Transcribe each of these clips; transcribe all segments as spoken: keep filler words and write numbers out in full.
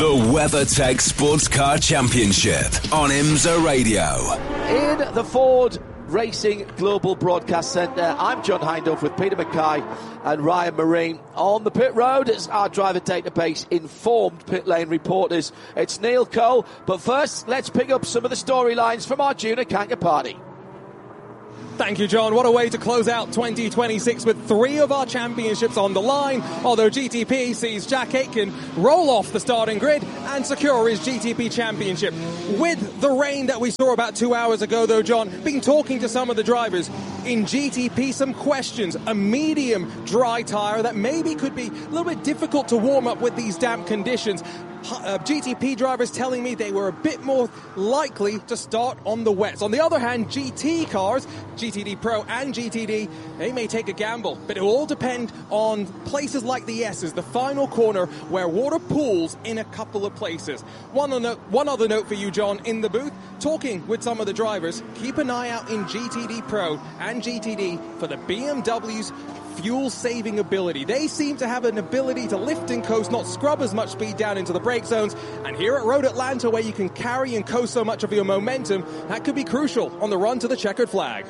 The WeatherTech Sports Car Championship on IMSA Radio. In the Ford Racing Global Broadcast Centre, I'm John Hindhaugh with Peter Mackay and Ryan Marine. On the pit road, as our driver database informed pit lane reporters, it's Neil Cole. But first, let's pick up some of the storylines from Arjuna Kankapati. Thank you, John. What a way to close out twenty twenty-six with three of our championships on the line. Although G T P sees Jack Aitken roll off the starting grid and secure his G T P championship. With the rain that we saw about two hours ago, though, John, been talking to some of the drivers in G T P, some questions. A medium dry tyre that maybe could be a little bit difficult to warm up with these damp conditions. Uh, G T P drivers telling me they were a bit more likely to start on the wets. On the other hand, G T cars, G T D Pro and G T D, they may take a gamble, but it will all depend on places like the S's, the final corner where water pools in a couple of places. One, note, one other note for you, John, in the booth, talking with some of the drivers, keep an eye out in G T D Pro and G T D for the B M W's fuel-saving ability. They seem to have an ability to lift and coast, not scrub as much speed down into the brake zones. And here at Road Atlanta, where you can carry and coast so much of your momentum, that could be crucial on the run to the checkered flag.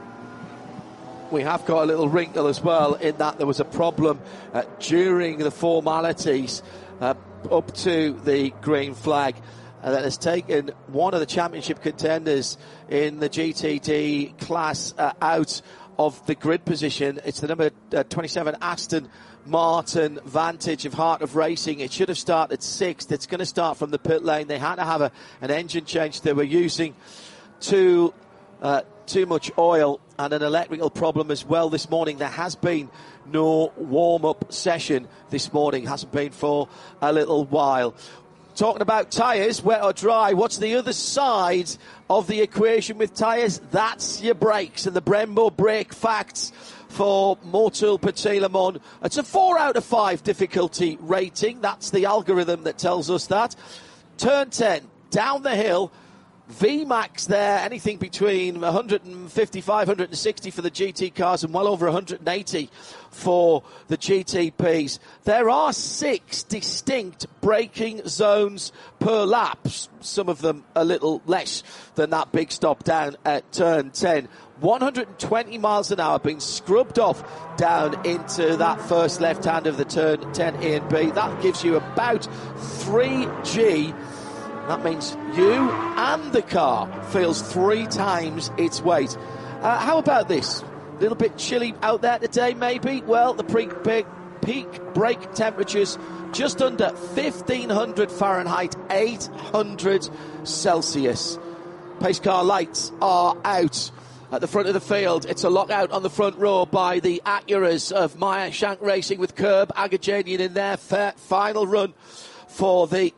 We have got a little wrinkle as well in that there was a problem uh, during the formalities uh, up to the green flag uh, that has taken one of the championship contenders in the G T D class uh, out of the grid position. It's the number uh, twenty-seven Aston Martin Vantage of Heart of Racing. It should have started sixth. It's going to start from the pit lane. They had to have a, an engine change. They were using too uh, too much oil and an electrical problem as well this morning. There has been no warm-up session this morning. Hasn't been for a little while. Talking about tyres, wet or dry, what's the other side of the equation with tyres? That's your brakes. And the Brembo brake facts for Motul Petit Le Mans. It's a four out of five difficulty rating. That's the algorithm that tells us that. Turn ten, down the hill. V MAX there, anything between one fifty-five, one sixty for the G T cars and well over one eighty for the G T Ps. There are six distinct braking zones per lap, some of them a little less than that big stop down at turn ten. one hundred twenty miles an hour being scrubbed off down into that first left hand of the turn ten A and B. That gives you about three G. That means you and the car feels three times its weight. Uh, how about this? A little bit chilly out there today, maybe? Well, the peak, peak, peak brake temperatures just under fifteen hundred Fahrenheit, eight hundred Celsius. Pace car lights are out at the front of the field. It's a lockout on the front row by the Acuras of Meyer Shank Racing with Curb Agajanian in their final run for the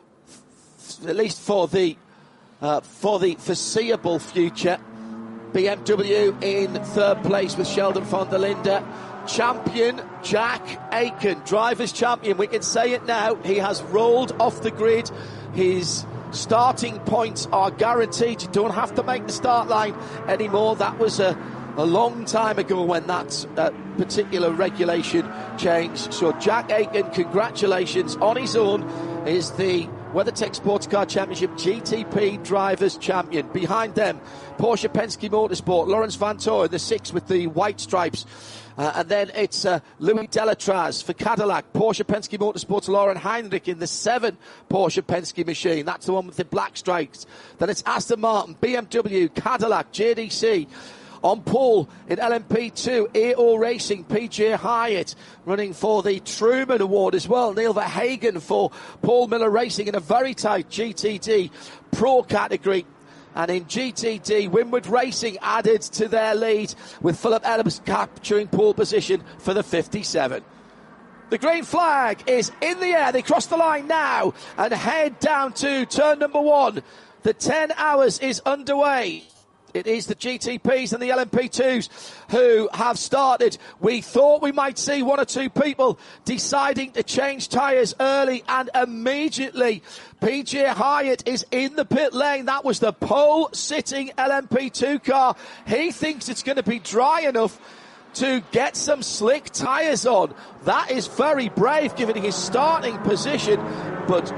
at least for the uh, for the foreseeable future. B M W in third place with Sheldon von der Linde. Champion Jack Aitken, driver's champion, we can say it now. He has rolled off the grid. His starting points are guaranteed. You don't have to make the start line anymore. That was a, a long time ago when that uh, particular regulation changed. So Jack Aitken, congratulations on his own, is the WeatherTech Sports Car Championship G T P Drivers Champion. Behind them, Porsche Penske Motorsport, Lawrence Van Toor in the six with the white stripes. Uh, and then it's uh, Louis Delatraz for Cadillac, Porsche Penske Motorsport's Lauren Heinrich in the seven Porsche Penske machine. That's the one with the black stripes. Then it's Aston Martin, B M W, Cadillac, J D C. On pole in L M P two, A O Racing, P J Hyatt running for the Truman Award as well. Neil Verhagen for Paul Miller Racing in a very tight G T D Pro category. And in G T D, Winward Racing added to their lead with Philip Ellis capturing pole position for the fifty-seven. The green flag is in the air. They cross the line now and head down to turn number one. The ten hours is underway. It is the G T Ps and the L M P twos who have started. We thought we might see one or two people deciding to change tyres early, and immediately P J Hyatt is in the pit lane. That was the pole-sitting L M P two car. He thinks it's going to be dry enough to get some slick tyres on. That is very brave given his starting position, but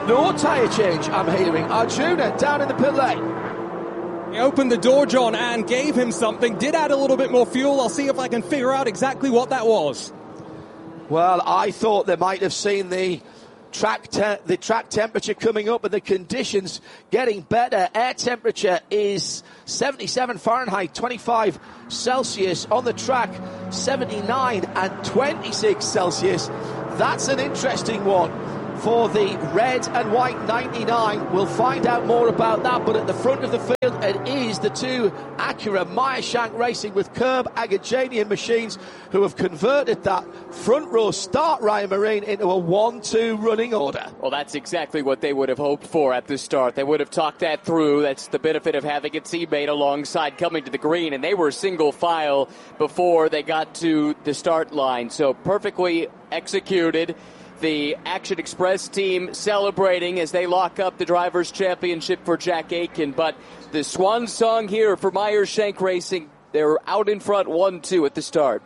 No tyre change, I'm hearing. Arjuna down in the pit lane. He opened the door, John, and gave him something. Did add a little bit more fuel. I'll see if I can figure out exactly what that was. Well, I thought they might have seen the track te- the track temperature coming up and the conditions getting better. Air temperature is seventy-seven Fahrenheit, twenty-five Celsius. On the track, seventy-nine and twenty-six Celsius. That's an interesting one for the red and white ninety-nine. We'll find out more about that, but at the front of the field it is the two Acura Meyershank Racing with Curb Agajanian machines who have converted that front row start, Ryan Marine, into a one two running order. Well, that's exactly what they would have hoped for at the start. They would have talked that through. That's the benefit of having a teammate alongside coming to the green, and they were single file before they got to the start line. So perfectly executed. The Action Express team celebrating as they lock up the Drivers' Championship for Jack Aitken. But the swan song here for Meyershank Racing, they're out in front one two at the start.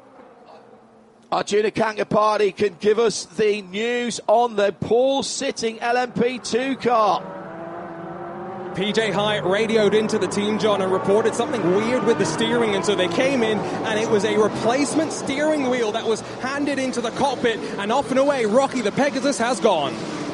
Arjuna Kankapati can give us the news on the pole-sitting L M P two car. P J Hyatt radioed into the team, John, and reported something weird with the steering, and so they came in, and it was a replacement steering wheel that was handed into the cockpit, and off and away, Rocky the Pegasus has gone.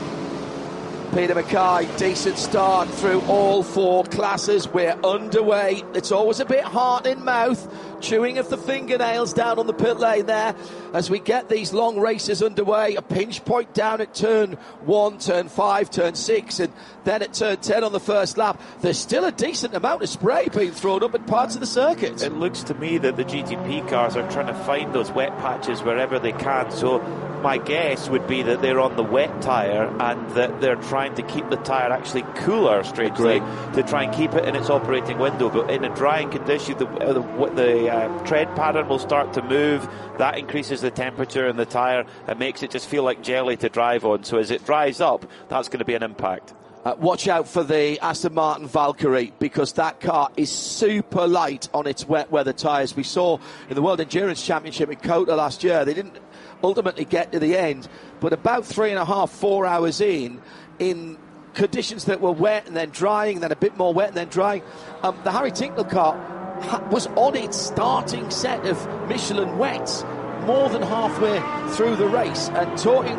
Peter Mackay, decent start through all four classes. We're underway. It's always a bit hard in mouth, chewing of the fingernails down on the pit lane there as we get these long races underway. A pinch point down at turn one, turn five, turn six, and then at turn ten on the first lap. There's still a decent amount of spray being thrown up at parts of the circuit. It looks to me that the G T P cars are trying to find those wet patches wherever they can. So my guess would be that they're on the wet tyre and that they're trying to keep the tyre actually cooler, strangely, to try and keep it in its operating window. But in a drying condition, the, the, the uh, tread pattern will start to move. That increases the temperature in the tyre and makes it just feel like jelly to drive on. So as it dries up, that's going to be an impact. Uh, watch out for the Aston Martin Valkyrie, because that car is super light on its wet weather tyres. We saw in the World Endurance Championship in Kota last year, they didn't ultimately get to the end, but about three and a half, four hours in, in conditions that were wet and then drying, then a bit more wet and then drying, um, the Harry Tincknell car ha- was on its starting set of Michelin wets more than halfway through the race. And talking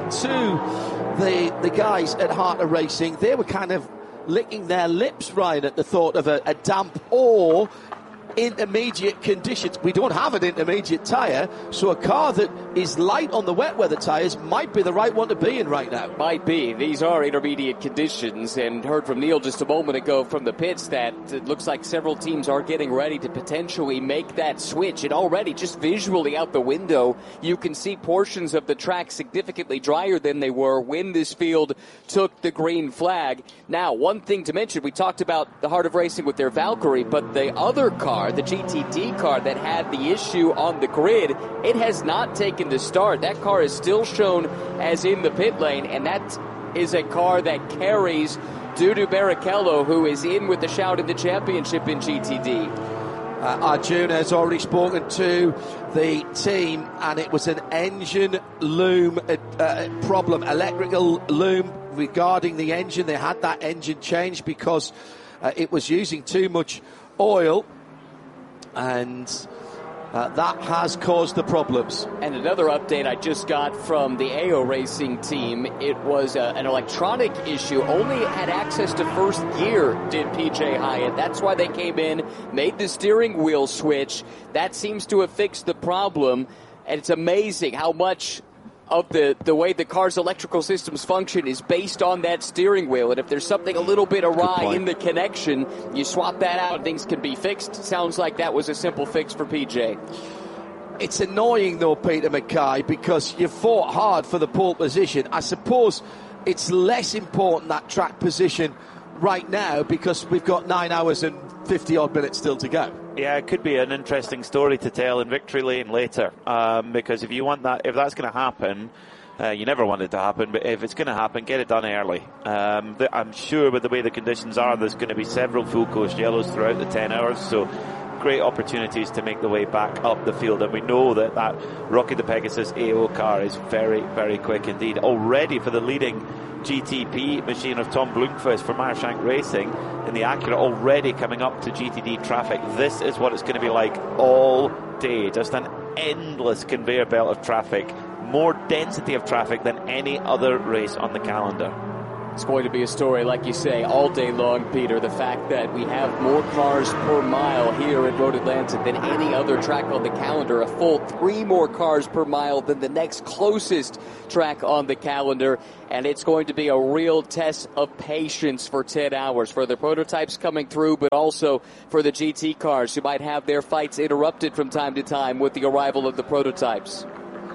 to the the guys at Harter Racing, they were kind of licking their lips, Ryan, at the thought of a, a damp or intermediate conditions. We don't have an intermediate tyre, so a car that is light on the wet weather tyres might be the right one to be in right now. Might be. These are intermediate conditions, and heard from Neil just a moment ago from the pits that it looks like several teams are getting ready to potentially make that switch. And already, just visually out the window, you can see portions of the track significantly drier than they were when this field took the green flag. Now, one thing to mention, we talked about the Heart of Racing with their Valkyrie, but the other car, the G T D car that had the issue on the grid, it has not taken to start. That car is still shown as in the pit lane, and that is a car that carries Dudu Barrichello, who is in with the shout in the championship in G T D. Uh, Arjuna has already spoken to the team, and it was an engine loom uh, problem, electrical loom regarding the engine. They had that engine changed because uh, it was using too much oil, and uh, that has caused the problems. And another update I just got from the A O Racing team, it was uh, an electronic issue. Only had access to first gear, did P J Hyatt. That's why they came in, made the steering wheel switch. That seems to have fixed the problem. And it's amazing how much of the, the way the car's electrical systems function is based on that steering wheel. And if there's something a little bit awry in the connection, you swap that out and things can be fixed. Sounds like that was a simple fix for P J. It's annoying though, Peter Mackay, because you fought hard for the pole position. I suppose it's less important, that track position right now, because we've got nine hours and fifty odd minutes still to go. Yeah, it could be an interesting story to tell in Victory Lane later, um, because if you want that, if that's going to happen, uh, you never want it to happen, but if it's going to happen, get it done early. Um, the, I'm sure with the way the conditions are, there's going to be several full course yellows throughout the ten hours, so great opportunities to make the way back up the field, and we know that that Rocky the Pegasus A O car is very, very quick indeed. Already for the leading G T P machine of Tom Blomqvist for Meyershank Racing in the Acura, already coming up to G T D traffic. This is what it's going to be like all day, just an endless conveyor belt of traffic, more density of traffic than any other race on the calendar. It's going to be a story, like you say, all day long, Peter. The fact that we have more cars per mile here at Road Atlanta than any other track on the calendar. A full three more cars per mile than the next closest track on the calendar. And it's going to be a real test of patience for ten hours for the prototypes coming through, but also for the G T cars who might have their fights interrupted from time to time with the arrival of the prototypes.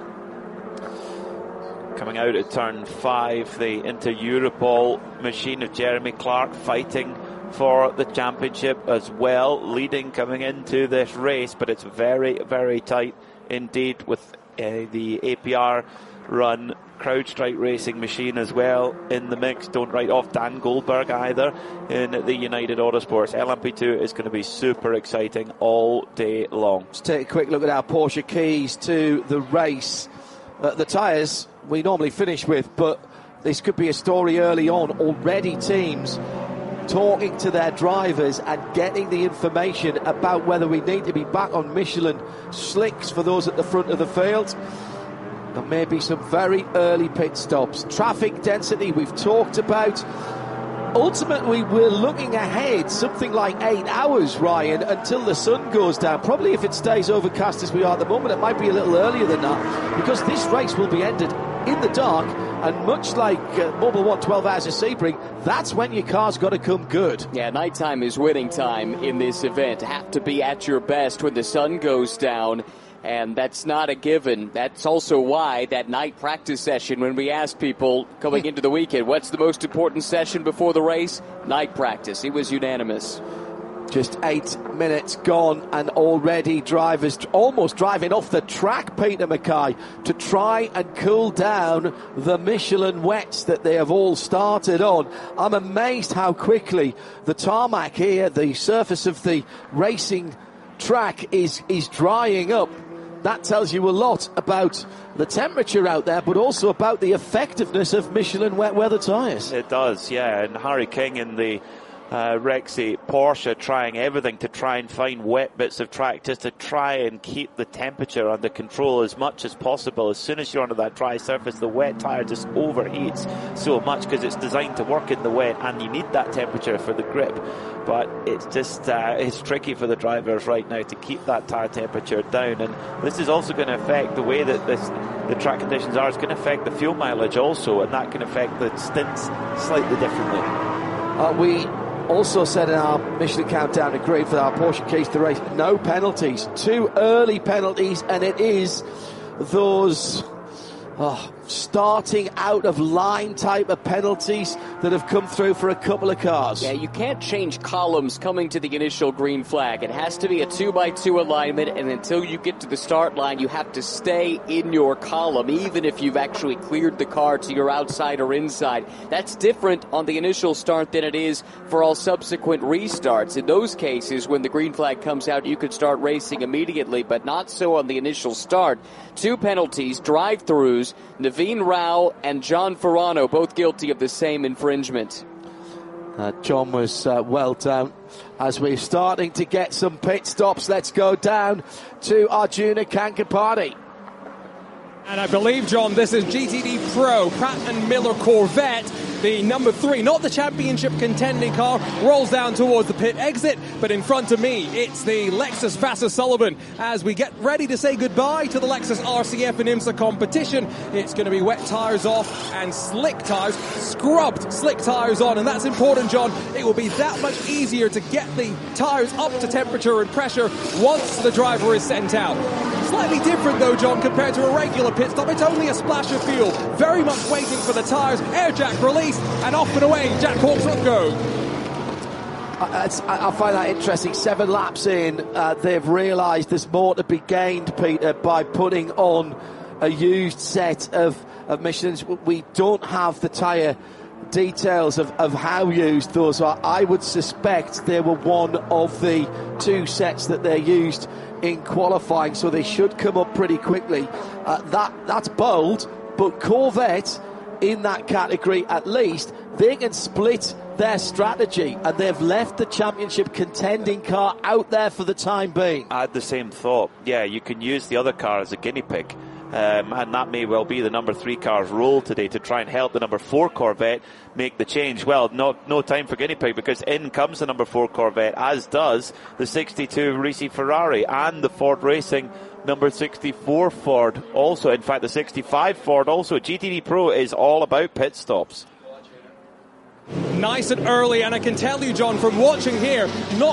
Coming out at turn five, the Inter Europol machine of Jeremy Clark fighting for the championship as well, leading coming into this race, but it's very, very tight indeed with uh, the A P R run CrowdStrike Racing machine as well in the mix. Don't write off Dan Goldberg either in the United Autosports. L M P two is going to be super exciting all day long. Let's take a quick look at our Porsche keys to the race. Uh, the tyres we normally finish with, but this could be a story early on. Already teams talking to their drivers and getting the information about whether we need to be back on Michelin slicks for those at the front of the field. There may be some very early pit stops. Traffic density we've talked about. Ultimately, we're looking ahead something like eight hours, Ryan, until the sun goes down. Probably if it stays overcast as we are at the moment, it might be a little earlier than that, because this race will be ended in the dark, and much like uh, Mobil one twelve hours of Sebring, that's when your car's got to come good. Yeah, nighttime is winning time in this event. Have to be at your best when the sun goes down. And that's not a given. That's also why that night practice session, when we asked people coming into the weekend, what's the most important session before the race? Night practice. It was unanimous. Just eight minutes gone, and already drivers almost driving off the track, Peter Mackay, to try and cool down the Michelin wets that they have all started on. I'm amazed how quickly the tarmac here, the surface of the racing track, is is drying up. That tells you a lot about the temperature out there, but also about the effectiveness of Michelin wet weather tyres. It does, yeah. And Harry King in the uh, Rexy Porsche trying everything to try and find wet bits of track, just to try and keep the temperature under control as much as possible. As soon as you're onto that dry surface, the wet tyre just overheats so much because it's designed to work in the wet, and you need that temperature for the grip. But it's just uh, it's tricky for the drivers right now to keep that tyre temperature down, and this is also going to affect the way that this, the track conditions are. It's going to affect the fuel mileage also, and that can affect the stints slightly differently. Uh, we also said in our Michelin Countdown agreed for our Porsche keys to race, no penalties, two early penalties, and it is those oh, starting out of line type of penalties that have come through for a couple of cars. Yeah, you can't change columns coming to the initial green flag. It has to be a two by two alignment, and until you get to the start line, you have to stay in your column, even if you've actually cleared the car to your outside or inside. That's different on the initial start than it is for all subsequent restarts. In those cases, when the green flag comes out, you could start racing immediately, but not so on the initial start. Two penalties, drive-throughs. Naveen Rao and John Ferrano, both guilty of the same infringement. Uh, John was uh, well down. As we're starting to get some pit stops, let's go down to Arjuna Kankapati. And I believe, John, this is G T D Pro, Pratt and Miller Corvette. The number three, not the championship contending car, rolls down towards the pit exit, but in front of me, it's the Lexus Vassar Sullivan. As we get ready to say goodbye to the Lexus R C F and IMSA competition, it's going to be wet tyres off and slick tyres, scrubbed slick tyres on, and that's important, John. It will be that much easier to get the tyres up to temperature and pressure once the driver is sent out. Slightly different, though, John, compared to a regular pit stop. It's only a splash of fuel, very much waiting for the tyres, air jack release, and off and away Jack Hawkes will go. I, I find that interesting. Seven laps in, uh, they've realised there's more to be gained, Peter, by putting on a used set of, of Michelins. We don't have the tyre details of, of how used those are. I would suspect they were one of the two sets that they're used in qualifying, so they should come up pretty quickly. Uh, that that's bold, but Corvette in that category, at least, they can split their strategy, and they've left the championship contending car out there for the time being. I had the same thought. Yeah, you can use the other car as a guinea pig. Um, and that may well be the number three car's role today, to try and help the number four Corvette make the change. Well, no, no time for guinea pig, because in comes the number four Corvette, as does the sixty-two Ricci Ferrari and the Ford Racing number sixty-four Ford also. In fact, the sixty-five Ford also. G T D Pro is all about pit stops. Nice and early, and I can tell you, John, from watching here, not